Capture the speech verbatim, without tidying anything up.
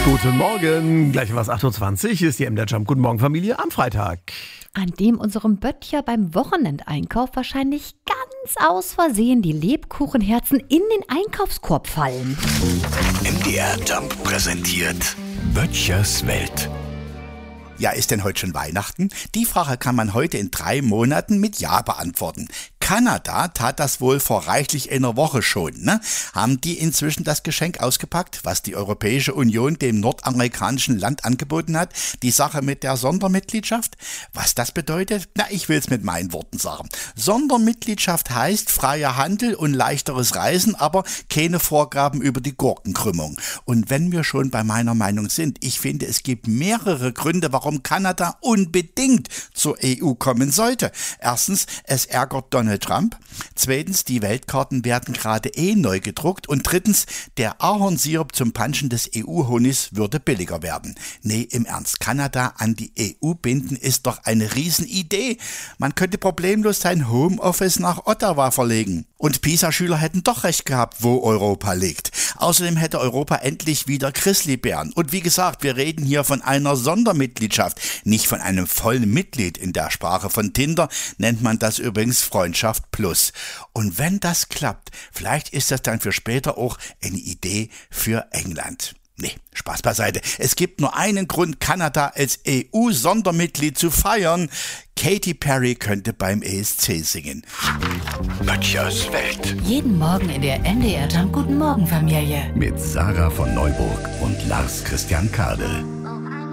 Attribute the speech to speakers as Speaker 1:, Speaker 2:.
Speaker 1: Guten Morgen, gleich was acht Uhr zwanzig ist die M D R Jump. Guten Morgen, Familie, am Freitag.
Speaker 2: An dem unserem Böttcher beim Wochenendeinkauf wahrscheinlich ganz aus Versehen die Lebkuchenherzen in den Einkaufskorb fallen.
Speaker 3: M D R Jump präsentiert Böttchers Welt.
Speaker 4: Ja, ist denn heute schon Weihnachten? Die Frage kann man heute in drei Monaten mit Ja beantworten. Kanada tat das wohl vor reichlich einer Woche schon, ne? Haben die inzwischen das Geschenk ausgepackt, was die Europäische Union dem nordamerikanischen Land angeboten hat? Die Sache mit der Sondermitgliedschaft? Was das bedeutet? Na, ich will's mit meinen Worten sagen. Sondermitgliedschaft heißt freier Handel und leichteres Reisen, aber keine Vorgaben über die Gurkenkrümmung. Und wenn wir schon bei meiner Meinung sind, ich finde, es gibt mehrere Gründe, warum Kanada unbedingt zur E U kommen sollte. Erstens, es ärgert Donald Trump. Zweitens, die Weltkarten werden gerade eh neu gedruckt. Und drittens, der Ahornsirup zum Punchen des E U-Honigs würde billiger werden. Nee, im Ernst, Kanada an die E U binden ist doch eine Riesenidee. Man könnte problemlos sein Homeoffice nach Ottawa verlegen. Und PISA-Schüler hätten doch recht gehabt, wo Europa liegt. Außerdem hätte Europa endlich wieder Grizzlybären. Und wie gesagt, wir reden hier von einer Sondermitgliedschaft, nicht von einem vollen Mitglied. In der Sprache von Tinder nennt man das übrigens Freundschaft Plus. Und wenn das klappt, vielleicht ist das dann für später auch eine Idee für England. Nee, Spaß beiseite. Es gibt nur einen Grund, Kanada als E U-Sondermitglied zu feiern. Katy Perry könnte beim E S C singen.
Speaker 3: Böttchers Welt.
Speaker 2: Jeden Morgen in der M D R Jump Guten Morgen Familie.
Speaker 3: Mit Sarah von Neuburg und Lars Christian Kade.